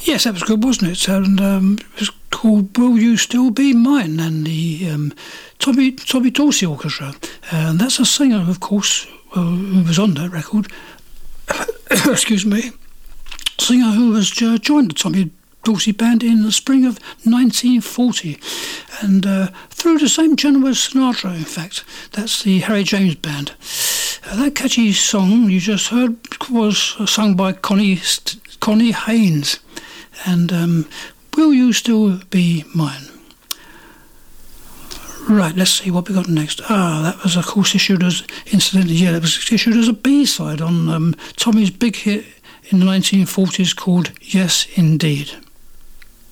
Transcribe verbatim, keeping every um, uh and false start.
Yes, that was good, wasn't it? And um, it was called "Will You Still Be Mine?" and the um, Tommy Tommy Dorsey Orchestra. Uh, and that's a singer, of course, uh, who was on that record. Excuse me, singer who has uh, joined the Tommy Dorsey Band in the spring of nineteen forty, and uh, through the same channel as Sinatra. In fact, that's the Harry James Band. Uh, that catchy song you just heard was sung by Connie St- Connie Haynes, and um, "Will You Still Be Mine?" Right, let's see what we got next. Ah, that was, of course, issued as, incidentally, yeah, that was issued as a B-side on um, Tommy's big hit in the nineteen forties called "Yes, Indeed."